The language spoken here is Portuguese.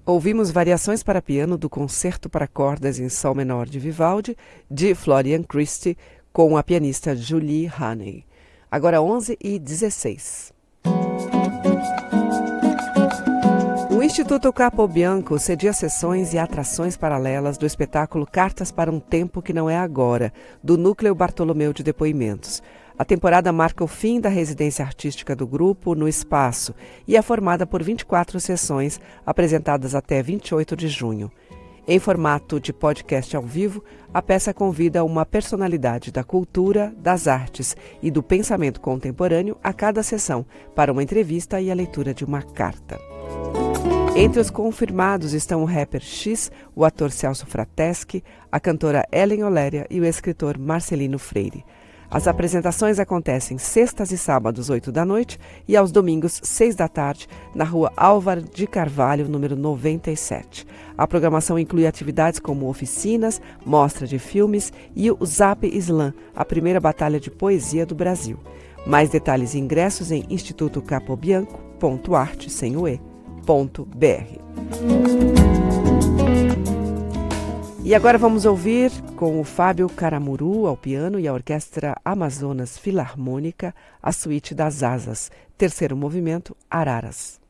Ouvimos variações para piano do Concerto para Cordas em Sol Menor de Vivaldi, de Florian Christie, com a pianista Julie Haney. Agora 11h16. O Instituto Capobianco cedia sessões e atrações paralelas do espetáculo Cartas para um Tempo que Não é Agora, do Núcleo Bartolomeu de Depoimentos. A temporada marca o fim da residência artística do grupo no Espaço e é formada por 24 sessões, apresentadas até 28 de junho. Em formato de podcast ao vivo, a peça convida uma personalidade da cultura, das artes e do pensamento contemporâneo a cada sessão para uma entrevista e a leitura de uma carta. Entre os confirmados estão o rapper X, o ator Celso Frateschi, a cantora Ellen Oléria e o escritor Marcelino Freire. As apresentações acontecem sextas e sábados, 8 da noite, e aos domingos, 6 da tarde, na rua Álvaro de Carvalho, número 97. A programação inclui atividades como oficinas, mostra de filmes e o Zap Slam, a primeira batalha de poesia do Brasil. Mais detalhes e ingressos em institutocapobianco.arte.br. E agora vamos ouvir, com o Fábio Caramuru ao piano e a Orquestra Amazonas Filarmônica, a Suíte das Asas, terceiro movimento, Araras.